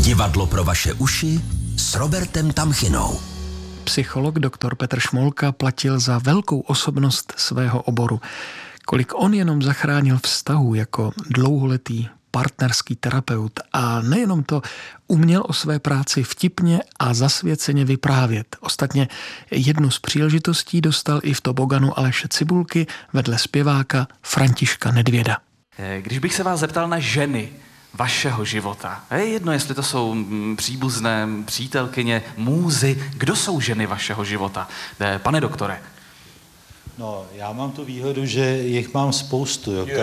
Divadlo pro vaše uši s Robertem Tamchinou. Psycholog dr. Petr Šmolka platil za velkou osobnost svého oboru. Kolik on jenom zachránil vztahů jako dlouholetý partnerský terapeut a nejenom to, uměl o své práci vtipně a zasvěceně vyprávět. Ostatně jednu z příležitostí dostal i v toboganu Aleše Cibulky vedle zpěváka Františka Nedvěda. Když bych se vás zeptal na ženy vašeho života, je jedno, jestli to jsou příbuzné, přítelkyně, můzy, kdo jsou ženy vašeho života? Pane doktore. No, já mám tu výhodu, že jich mám spoustu. Jo.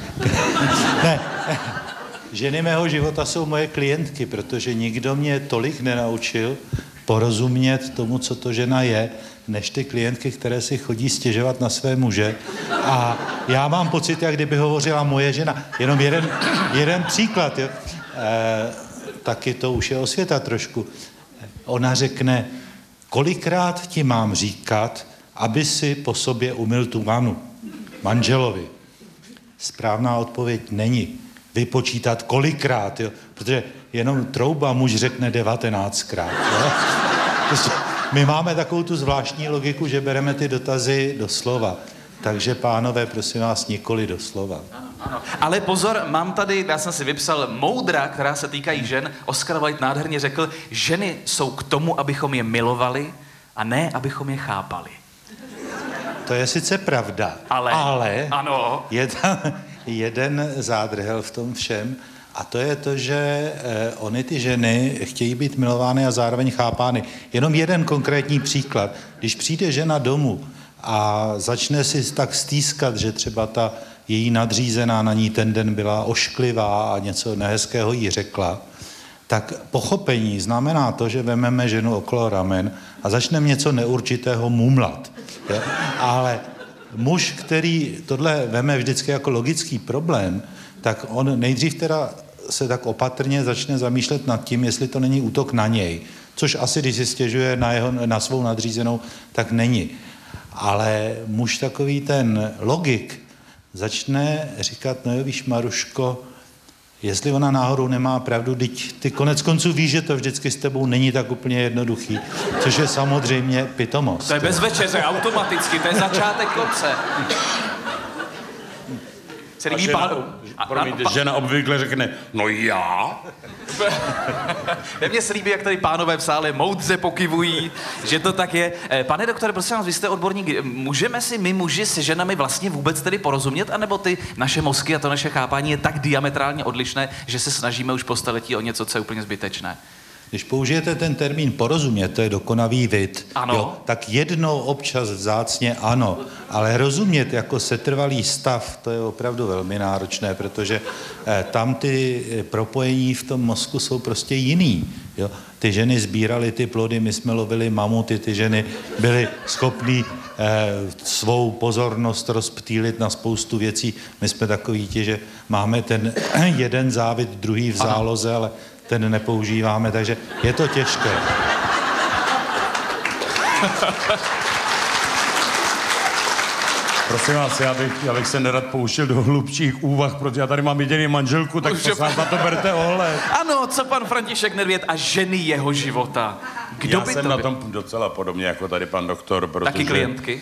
Ne. Ženy mého života jsou moje klientky, protože nikdo mě tolik nenaučil porozumět tomu, co to žena je, než ty klientky, které si chodí stěžovat na své muže. A já mám pocit, jak kdyby hovořila moje žena. Jenom jeden příklad. Jo. Taky to už je osvěta trošku. Ona řekne, kolikrát ti mám říkat, aby si po sobě umyl tu vanu manželovi. Správná odpověď není vypočítat kolikrát, jo? Protože jenom trouba muž řekne 19krát. Jo? Prostě my máme takovou tu zvláštní logiku, že bereme ty dotazy doslova. Takže pánové, prosím vás, nikoli doslova. Ano. Ale pozor, mám tady, já jsem si vypsal moudra, která se týkají žen. Oscar Wilde nádherně řekl, ženy jsou k tomu, abychom je milovali a ne, abychom je chápali. To je sice pravda, ale ano. Je tam jeden zádrhel v tom všem a to je to, že ony ty ženy chtějí být milovány a zároveň chápány. Jenom jeden konkrétní příklad. Když přijde žena domů a začne si tak stýskat, že třeba ta její nadřízená na ní ten den byla ošklivá a něco nehezkého jí řekla, tak pochopení znamená to, že vememe ženu okolo ramen a začneme něco neurčitého mumlat. Jo? Ale muž, který tohle veme vždycky jako logický problém, tak on nejdřív teda se tak opatrně začne zamýšlet nad tím, jestli to není útok na něj. Což asi, když si stěžuje na svou nadřízenou, tak není. Ale muž takový ten logik začne říkat, no jo, víš, Maruško, jestli ona náhodou nemá pravdu, ty konec konců víš, že to vždycky s tebou není tak úplně jednoduchý, což je samozřejmě pitomost. To je bez večeře, automaticky, to je začátek konce. Žena obvykle řekne, no já? Mně se líbí, jak tady pánové v sále moudře pokyvují, že to tak je. Pane doktore, prosím vás, vy jste odborník. Můžeme si my muži se ženami vlastně vůbec tedy porozumět, anebo ty naše mozky a to naše chápání je tak diametrálně odlišné, že se snažíme už po staletí o něco, co je úplně zbytečné? Když použijete ten termín porozumět, to je dokonavý vid, jo, tak jednou občas vzácně ano, ale rozumět jako setrvalý stav, to je opravdu velmi náročné, protože tam ty propojení v tom mozku jsou prostě jiný. Jo. Ty ženy sbíraly ty plody, my jsme lovili mamuty, ty ženy byly schopný svou pozornost rozptýlit na spoustu věcí. My jsme takoví ti, že máme ten jeden závit, druhý v záloze, ale ten nepoužíváme, takže je to těžké. Prosím vás, já bych se nerad pouštěl do hlubších úvah, protože já tady mám jediný manželku, tak prosím na to berte ohled. Ano, co pan František Nedvěd a ženy jeho života? Kdo já by jsem to na byl? tom docela podobně jako tady pan doktor, protože... Taky klientky?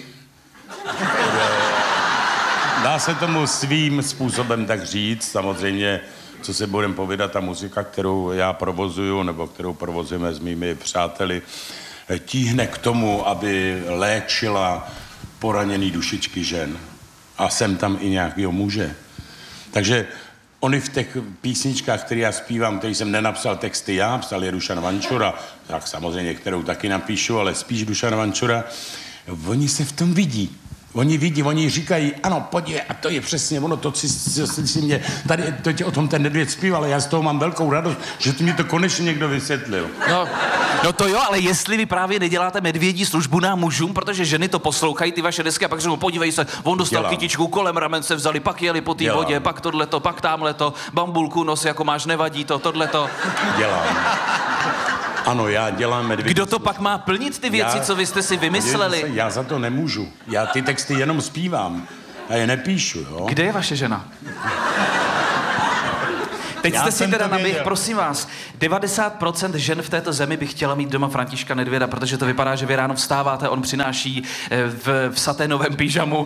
Dá se tomu svým způsobem tak říct, samozřejmě, co se budeme povídat, ta muzika, kterou já provozuju, nebo kterou provozujeme s mými přáteli, tíhne k tomu, aby léčila poraněný dušičky žen. A jsem tam i nějakýho muže. Takže oni v těch písničkách, které já zpívám, který jsem nenapsal texty já, psal je Dušan Vančura, tak samozřejmě, kterou taky napíšu, ale spíš Dušan Vančura, oni se v tom vidí. Oni říkají, ano, podívej, a to je přesně ono, to si mě, tady to tě o tom ten Nedvěd zpíval, já z toho mám velkou radost, že ty mi to konečně někdo vysvětlil. No to jo, ale jestli vy právě neděláte medvědí službu nám mužům, protože ženy to poslouchají, ty vaše desky, a pak řeknou, podívej se, on dostal kytičku, kolem ramen se vzali, pak jeli po té vodě, pak tohleto, pak támhleto, bambulku nos jako máš, nevadí to, tohleto. Dělám. Ano, já dělám medvědí. Kdo to pak má plnit ty věci, co vy jste si vymysleli? Já za to nemůžu. Já ty texty jenom zpívám a je nepíšu, jo? Kde je vaše žena? Teď jste si teda naběh, prosím vás, 90% žen v této zemi by chtěla mít doma Františka Nedvěda, protože to vypadá, že vy ráno vstáváte, on přináší v saténovém pyžamu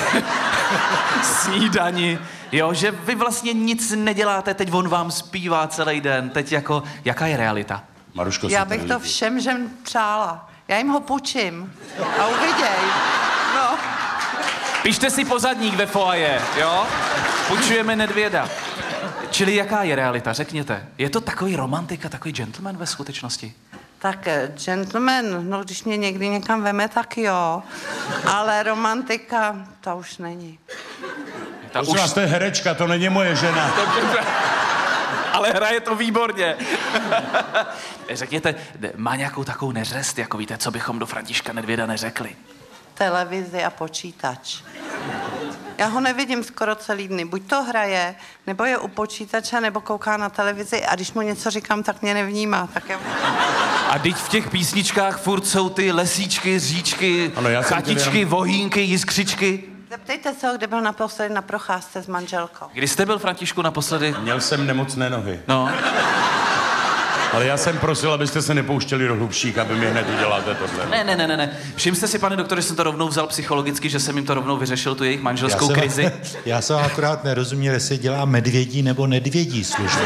snídani, jo, že vy vlastně nic neděláte, teď on vám zpívá celý den, teď jako, jaká je realita? Maruško, já bych to všem žen přála. Já jim ho půjčím a uviděj. No. Pište si pozadník ve foaje, jo? Půjčujeme Nedvěda. Čili jaká je realita, řekněte. Je to takový romantik a takový gentleman ve skutečnosti? Tak gentleman, no když mě někdy někam veme, tak jo. Ale romantika, to už není. To je herečka, to není moje žena. Ale hraje to výborně. Řekněte, má nějakou takovou neřest, jako víte, co bychom do Františka Nedvěda neřekli? Televizi a počítač. Já ho nevidím skoro celý dny. Buď to hraje, nebo je u počítače, nebo kouká na televizi a když mu něco říkám, tak mě nevnímá. Tak je... A teď v těch písničkách furt jsou ty lesíčky, říčky, ano, chatičky, vohýnky, jiskřičky. Zeptejte se ho, kde byl naposledy na procházce s manželkou. Kdy jste byl, Františku, naposledy? Měl jsem nemocné nohy. No. Ale já jsem prosil, abyste se nepouštěli do hlubších, aby mi hned uděláte tohle. Ne. Všimste si, pane doktore, že jsem to rovnou vzal psychologicky, že jsem jim to rovnou vyřešil, tu jejich manželskou krizi. Já jsem akorát nerozuměl, jestli dělá medvědí nebo nedvědí služby.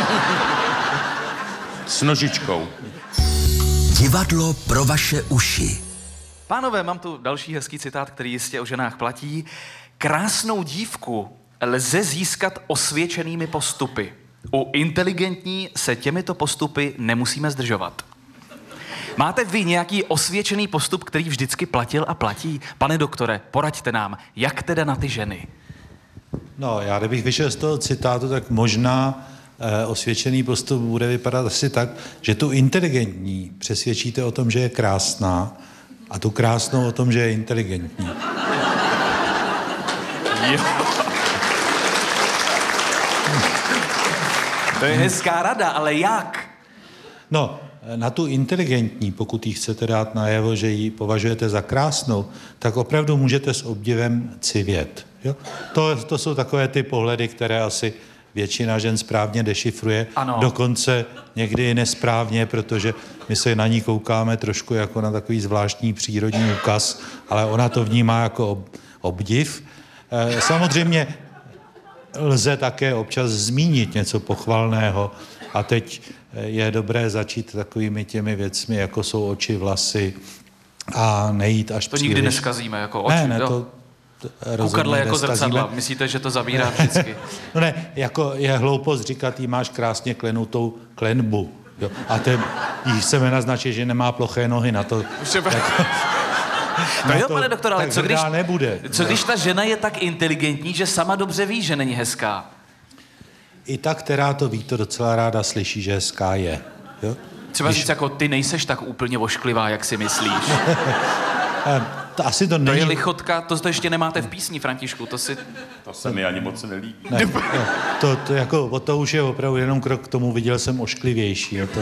S nožičkou. Divadlo pro vaše uši. Pánové, mám tu další hezký citát, který jistě o ženách platí. Krásnou dívku lze získat osvědčenými postupy. U inteligentní se těmito postupy nemusíme zdržovat. Máte vy nějaký osvědčený postup, který vždycky platil a platí? Pane doktore, poraďte nám, jak teda na ty ženy? No, já kdybych vyšel z toho citátu, tak možná osvědčený postup bude vypadat asi tak, že tu inteligentní přesvědčíte o tom, že je krásná, a tu krásnou o tom, že je inteligentní. Jo. To je hezká rada, ale jak? No, na tu inteligentní, pokud jí chcete dát najevo, že ji považujete za krásnou, tak opravdu můžete s obdivem civět. Jo? To jsou takové ty pohledy, které asi většina žen správně dešifruje, ano. Dokonce někdy nesprávně, protože my se na ní koukáme trošku jako na takový zvláštní přírodní úkaz, ale ona to vnímá jako obdiv. Samozřejmě lze také občas zmínit něco pochvalného a teď je dobré začít takovými těmi věcmi, jako jsou oči, vlasy a nejít až to příliš. Nikdy neskazíme jako oči, ne, to kukadle jako zrcadla. Myslíte, že to zabírá vždycky? No ne, jako je hloupost říkat, jí máš krásně klenutou klenbu. Jo? A jí chceme naznačit, že nemá ploché nohy na to. No jo, pane doktore, ale co když ta žena je tak inteligentní, že sama dobře ví, že není hezká? I ta, která to ví, to docela ráda slyší, že hezká je. Jo? Třeba říct jako, ty nejseš tak úplně vošklivá, jak si myslíš. Asi to není... To je lichotka, to ještě nemáte v písni, Františku, to se mi ani moc nelíbí. Ne, to jako, to už je opravdu jenom krok k tomu, viděl jsem ošklivější. Jo,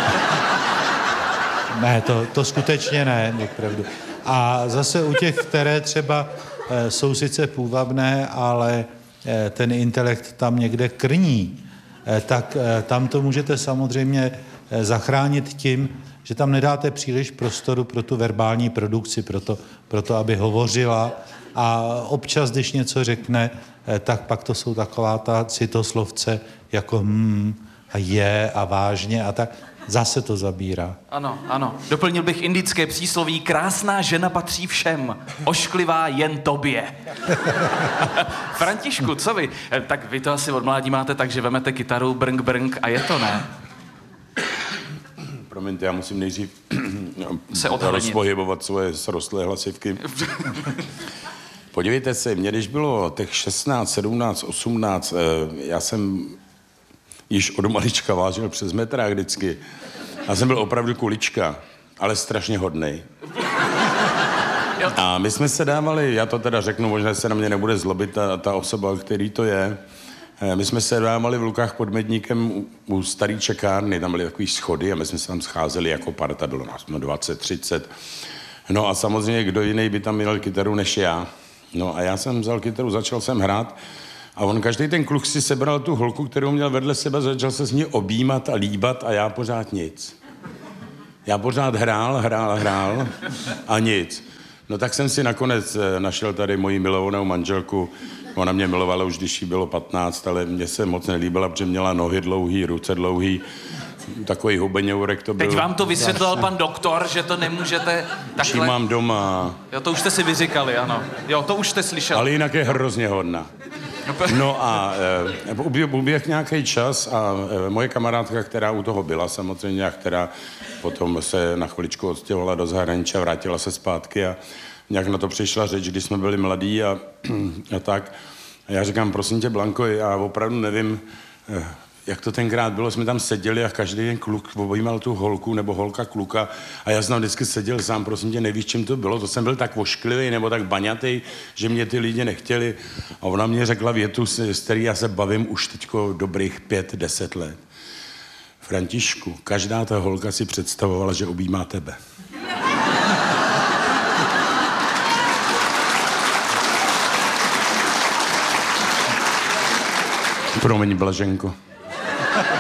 ne, to skutečně ne, opravdu. A zase u těch, které třeba jsou sice půvabné, ale ten intelekt tam někde krní, tak tam to můžete samozřejmě zachránit tím, že tam nedáte příliš prostoru pro tu verbální produkci, pro to, aby hovořila a občas, když něco řekne, tak pak to jsou taková ta citoslovce jako a je a vážně a tak. Zase to zabírá. Ano. Doplnil bych indické přísloví, krásná žena patří všem, ošklivá jen tobě. Františku, co vy? Tak vy to asi od mládí máte tak, že vemete kytaru, brnk a je to, ne? Promiňte, já musím nejdřív se rozpohybovat svoje srostlé hlasivky. Podívejte se, mě když bylo těch 16, 17, 18, já jsem již od malička vážil přes metrák vždycky. Já jsem byl opravdu kulička, ale strašně hodnej. A my jsme se dávali, já to teda řeknu, možná se na mě nebude zlobit ta osoba, který to je. My jsme se dávali v Lukách pod Medníkem u starý čekárny, tam byly takový schody a my jsme se tam scházeli jako parta, bylo nás 20, 30. No a samozřejmě kdo jiný by tam měl kytaru než já. No a já jsem vzal kytaru, začal jsem hrát A on každý ten kluk si sebral tu holku, kterou měl vedle sebe, začal se s ní objímat a líbat a já pořád nic. Já pořád hrál a nic. No tak jsem si nakonec našel tady moji milovanou manželku. Ona mě milovala už, když jí bylo 15, ale mě se moc nelíbila, protože měla nohy dlouhý, ruce dlouhý. Takový hubeňourek to byl. Teď vám to vysvětlil pan doktor, že to nemůžete takhle... Už ji mám doma. Jo, to už jste si vyříkali, ano. Jo, to už jste slyšel. Ale jinak je hrozně hodná. No a uběh nějaký čas a moje kamarádka, která u toho byla samozřejmě a která potom se na chviličku odstěhovala do zahraničí a vrátila se zpátky a nějak na to přišla řeč, když jsme byli mladí a tak. A já říkám, prosím tě, Blanko, já opravdu nevím, jak to tenkrát bylo, jsme tam seděli a každý ten kluk objímal tu holku nebo holka kluka a já jsem vždycky seděl sám, prosím tě, nevíš, čím to bylo, to jsem byl tak ošklivý nebo tak baňatý, že mě ty lidi nechtěli a ona mě řekla větu, s který já se bavím už teďko dobrých 5-10 let. Františku, každá ta holka si představovala, že objímá tebe. Promiň, Blaženko.